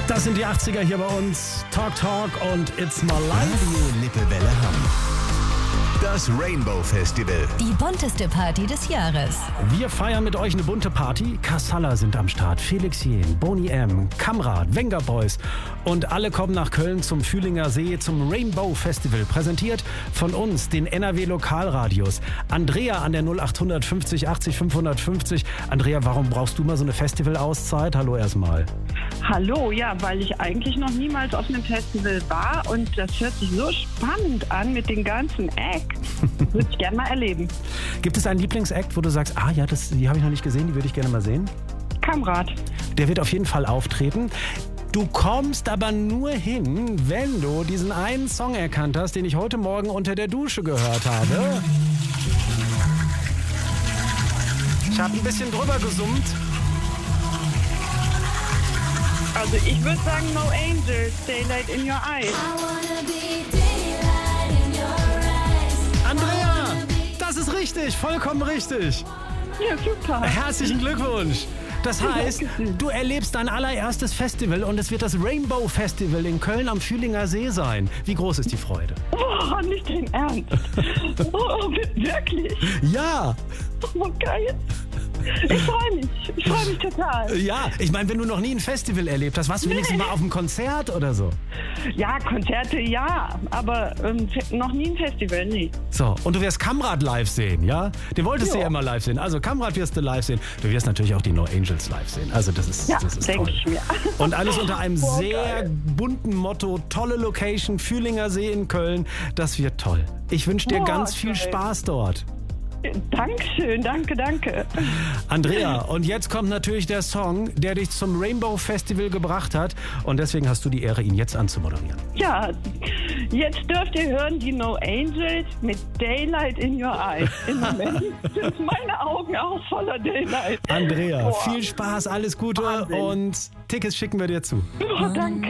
Das sind die 80er hier bei uns. Talk Talk und It's My Life. Radio Lippewelle Hamm. Das Rainbow Festival. Die bunteste Party des Jahres. Wir feiern mit euch eine bunte Party. Kassala sind am Start, Felix Jähn, Boney M., Kamrat, Wenger Boys und alle kommen nach Köln zum Fühlinger See zum Rainbow Festival. Präsentiert von uns, den NRW Lokalradios. Andrea an der 0800 50 80 550. Andrea, warum brauchst du mal so eine Festivalauszeit? Hallo erstmal. Hallo, ja, weil ich eigentlich noch niemals auf einem Festival war und das hört sich so spannend an mit den ganzen Acts. Würde ich gerne mal erleben. Gibt es einen Lieblingsakt, wo du sagst, die habe ich noch nicht gesehen, die würde ich gerne mal sehen? Kamrat. Der wird auf jeden Fall auftreten. Du kommst aber nur hin, wenn du diesen einen Song erkannt hast, den ich heute Morgen unter der Dusche gehört habe. Ich habe ein bisschen drüber gesummt. Also ich würde sagen No Angels, Daylight in Your Eyes. Andrea, das ist richtig, vollkommen richtig. Ja, super. Herzlichen Glückwunsch. Das heißt, du erlebst dein allererstes Festival und es wird das Rainbow Festival in Köln am Fühlinger See sein. Wie groß ist die Freude? Oh, nicht dein Ernst. Oh, wirklich? Ja. Oh, geil. Ich freue mich total. Ja, ich meine, wenn du noch nie ein Festival erlebt hast, warst du wenigstens mal auf einem Konzert oder so? Ja, Konzerte ja, aber noch nie ein Festival, nee. So, und du wirst Kamrat live sehen, ja? Den wolltest du ja immer live sehen. Also Kamrat wirst du live sehen. Du wirst natürlich auch die No Angels live sehen. Also das ist denke toll. Ich mir. Und alles unter einem sehr bunten Motto. Tolle Location, Fühlinger See in Köln. Das wird toll. Ich wünsche dir ganz viel Spaß dort. Dankeschön, danke. Andrea, und jetzt kommt natürlich der Song, der dich zum Rainbow Festival gebracht hat. Und deswegen hast du die Ehre, ihn jetzt anzumoderieren. Ja, jetzt dürft ihr hören die No Angels mit Daylight in Your Eyes. Im Moment sind meine Augen auch voller Daylight. Andrea, viel Spaß, alles Gute. Wahnsinn. Und Tickets schicken wir dir zu. Oh, danke.